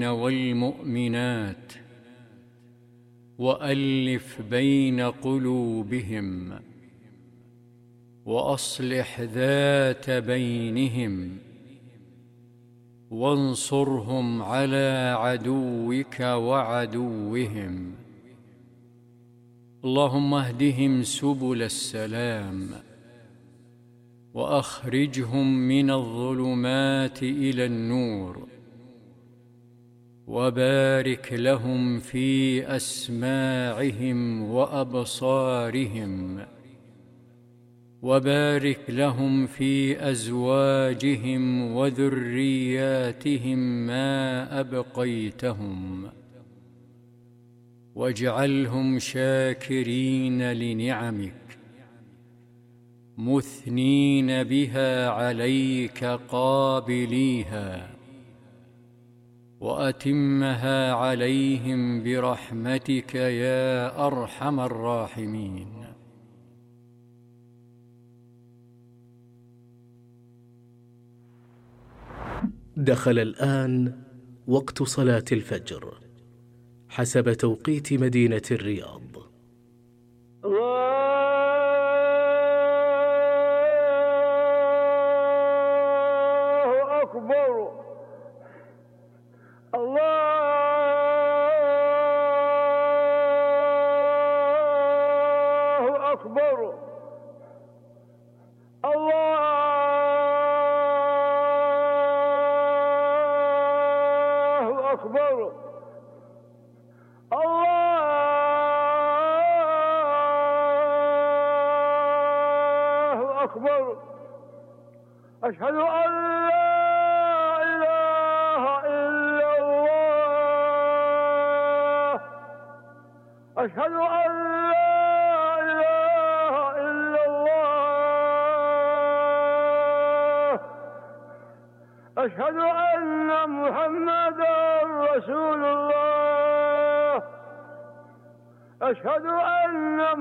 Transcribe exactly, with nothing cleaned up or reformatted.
والمؤمنات وألف بين قلوبهم وأصلح ذات بينهم وانصرهم على عدوك وعدوهم. اللهم اهدهم سبل السلام وأخرجهم من الظلمات إلى النور، وبارك لهم في أسماعهم وأبصارهم، وبارك لهم في أزواجهم وذرياتهم ما أبقيتهم، واجعلهم شاكرين لنعمك مثنين بها عليك قابليها، وأتمها عليهم برحمتك يا أرحم الراحمين. دخل الآن وقت صلاة الفجر حسب توقيت مدينة الرياض. الله أكبر. الله أكبر. الله أكبر. الله أكبر. أشهد أن لا إله إلا الله. أشهد أن لا إله إلا الله. أشهد أن محمدا رسول الله. أشهد أن